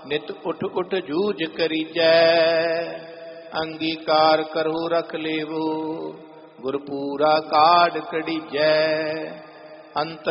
ਨਿਤ ਉਠ ਉਠ ਜੂਝ ਕਰੀਜੈ। ਅੰਗੀਕਾਰ ਕਰੋ ਰਖ ਲੇਵੋ, ਗੁਰਪੂਰਾ ਕਾਢ ਕਢੀਜੈ। ਅੰਤ